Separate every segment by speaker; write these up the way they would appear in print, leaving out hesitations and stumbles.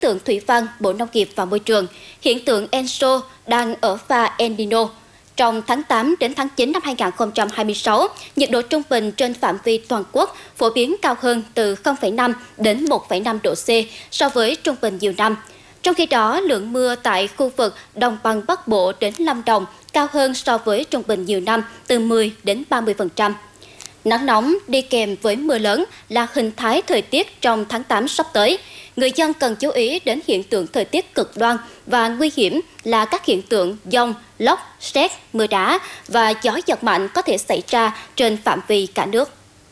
Speaker 1: tượng thủy văn, Bộ Nông nghiệp và Môi trường, hiện tượng Enso đang ở pha El Nino. Trong tháng 8 đến tháng 9 năm 2026, nhiệt độ trung bình trên phạm vi toàn quốc phổ biến cao hơn từ 0,5 đến 1,5 độ C so với trung bình nhiều năm. Trong khi đó, lượng mưa tại khu vực Đồng bằng Bắc Bộ đến Lâm Đồng cao hơn so với trung bình nhiều năm từ 10 đến 30%. Nắng nóng đi kèm với mưa lớn là hình thái thời tiết trong tháng 8 sắp tới. Người dân cần chú ý đến hiện tượng thời tiết cực đoan và nguy hiểm là các hiện tượng dông, lốc, sét, mưa đá và gió giật mạnh có thể xảy ra trên phạm vi cả nước.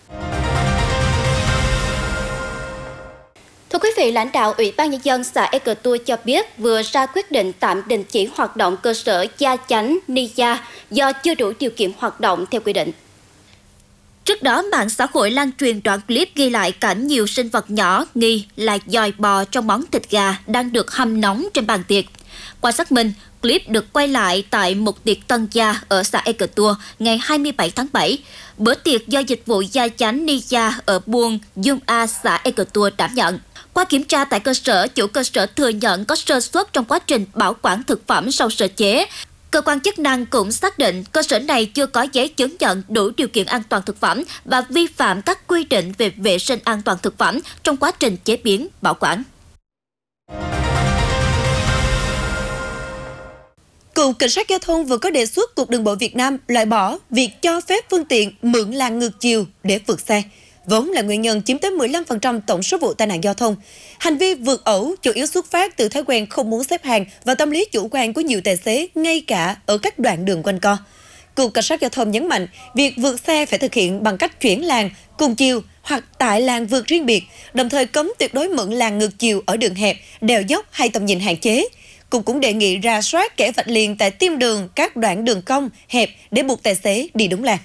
Speaker 1: Thưa quý vị, lãnh đạo Ủy ban Nhân dân xã Ea Cờ Tua cho biết vừa ra quyết định tạm đình chỉ hoạt động cơ sở gia chánh Nia do chưa đủ điều kiện hoạt động theo quy định. Trước đó, mạng xã hội lan truyền đoạn clip ghi lại cảnh nhiều sinh vật nhỏ nghi là giòi bò trong món thịt gà đang được hâm nóng trên bàn tiệc. Qua xác minh, clip được quay lại tại một tiệc tân gia ở xã Ea Cờ Tua ngày 27 tháng 7. Bữa tiệc do dịch vụ gia chánh Nia ở buôn Dung A, xã Ea Cờ Tua đảm nhận. Qua kiểm tra tại cơ sở, chủ cơ sở thừa nhận có sơ suất trong quá trình bảo quản thực phẩm sau sơ chế. Cơ quan chức năng cũng xác định cơ sở này chưa có giấy chứng nhận đủ điều kiện an toàn thực phẩm và vi phạm các quy định về vệ sinh an toàn thực phẩm trong quá trình chế biến, bảo quản.
Speaker 2: Cục Cảnh sát Giao thông vừa có đề xuất Cục Đường bộ Việt Nam loại bỏ việc cho phép phương tiện mượn làn ngược chiều để vượt xe, vốn là nguyên nhân chiếm tới 15% tổng số vụ tai nạn giao thông. Hành vi vượt ẩu chủ yếu xuất phát từ thói quen không muốn xếp hàng và tâm lý chủ quan của nhiều tài xế ngay cả ở các đoạn đường quanh co. Cục Cảnh sát Giao thông nhấn mạnh, việc vượt xe phải thực hiện bằng cách chuyển làn, cùng chiều hoặc tại làn vượt riêng biệt, đồng thời cấm tuyệt đối mượn làn ngược chiều ở đường hẹp, đèo dốc hay tầm nhìn hạn chế. Cục cũng đề nghị rà soát kẻ vạch liền tại tim đường các đoạn đường cong, hẹp để buộc tài xế đi đúng làn.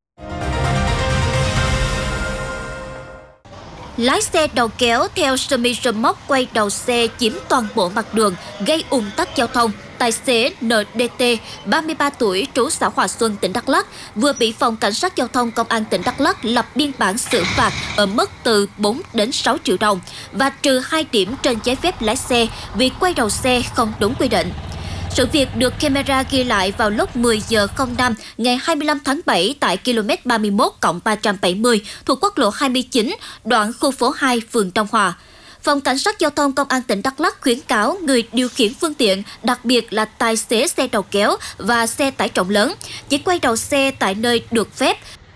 Speaker 1: Lái xe đầu kéo theo sơ mi rơ móc quay đầu xe chiếm toàn bộ mặt đường, gây ùn tắc giao thông. Tài xế NDT, 33 tuổi, trú xã Hòa Xuân, tỉnh Đắk Lắk, vừa bị Phòng Cảnh sát Giao thông Công an tỉnh Đắk Lắk lập biên bản xử phạt ở mức từ 4 đến 6 triệu đồng và trừ 2 điểm trên giấy phép lái xe vì quay đầu xe không đúng quy định. Sự việc được camera ghi lại vào lúc 10 giờ 05 ngày 25 tháng 7 tại km 31+370 thuộc quốc lộ 29, đoạn khu phố 2, phường Đông Hòa. Phòng Cảnh sát Giao thông Công an tỉnh Đắk Lắk khuyến cáo người điều khiển phương tiện, đặc biệt là tài xế xe đầu kéo và xe tải trọng lớn, chỉ quay đầu xe tại nơi được phép.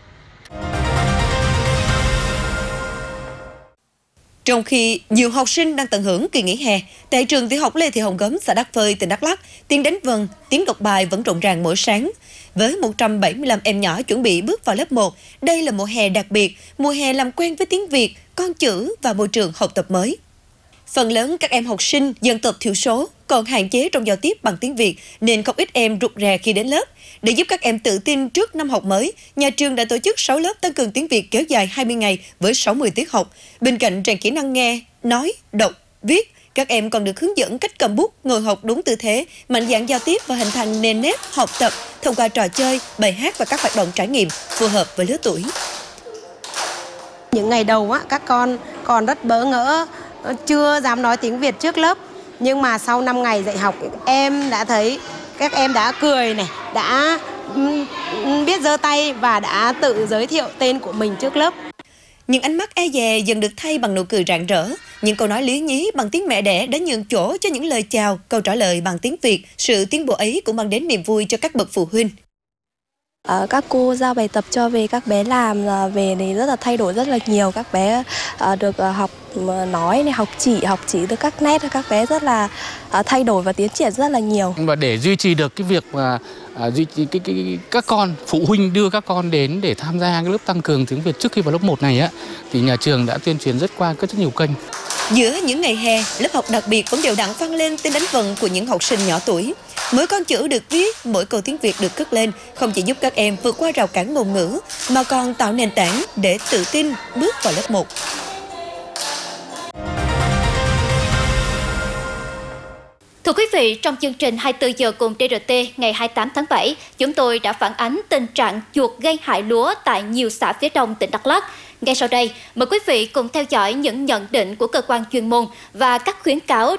Speaker 2: Trong khi nhiều học sinh đang tận hưởng kỳ nghỉ hè, tại trường tiểu học Lê Thị Hồng Gấm, xã Đắk Phơi, tỉnh Đắk Lắk, tiếng đánh vần, tiếng đọc bài vẫn rộn ràng mỗi sáng. Với 175 em nhỏ chuẩn bị bước vào lớp 1, đây là mùa hè đặc biệt, mùa hè làm quen với tiếng Việt, con chữ và môi trường học tập mới. Phần lớn các em học sinh dân tộc thiểu số còn hạn chế trong giao tiếp bằng tiếng Việt nên không ít em rụt rè khi đến lớp. Để giúp các em tự tin trước năm học mới, nhà trường đã tổ chức 6 lớp tăng cường tiếng Việt kéo dài 20 ngày với 60 tiết học. Bên cạnh rèn kỹ năng nghe, nói, đọc, viết, các em còn được hướng dẫn cách cầm bút, ngồi học đúng tư thế, mạnh dạn giao tiếp và hình thành nền nếp học tập thông qua trò chơi, bài hát và các hoạt động trải nghiệm phù hợp với lứa tuổi.
Speaker 3: Những ngày đầu các con còn rất bỡ ngỡ, chưa dám nói tiếng Việt trước lớp. Nhưng mà sau 5 ngày dạy học, em đã thấy các em đã cười này, đã biết giơ tay và đã tự giới thiệu tên của mình trước lớp.
Speaker 2: Những ánh mắt e dè dần được thay bằng nụ cười rạng rỡ. Những câu nói lý nhí bằng tiếng mẹ đẻ đã nhường chỗ cho những lời chào, câu trả lời bằng tiếng Việt. Sự tiến bộ ấy cũng mang đến niềm vui cho các bậc phụ huynh.
Speaker 4: Các cô giao bài tập cho về các bé làm về thì rất là thay đổi rất là nhiều. Các bé được học nói này, học chỉ được các nét, các bé rất là thay đổi và tiến triển rất là nhiều.
Speaker 5: Và để duy trì được cái việc mà các con, phụ huynh đưa các con đến để tham gia cái lớp tăng cường tiếng Việt trước khi vào lớp 1 này thì nhà trường đã tuyên truyền qua rất nhiều kênh.
Speaker 2: Giữa những ngày hè, lớp học đặc biệt vẫn đều đặn vang lên tiếng đánh vần của những học sinh nhỏ tuổi. Mỗi con chữ được viết, mỗi câu tiếng Việt được cất lên không chỉ giúp các em vượt qua rào cản ngôn ngữ mà còn tạo nền tảng để tự tin bước vào lớp 1.
Speaker 1: Thưa quý vị, trong chương trình 24 giờ cùng TRT ngày 28 tháng 7, chúng tôi đã phản ánh tình trạng chuột gây hại lúa tại nhiều xã phía đông tỉnh Đắk Lắk. Ngay sau đây, mời quý vị cùng theo dõi những nhận định của cơ quan chuyên môn và các khuyến cáo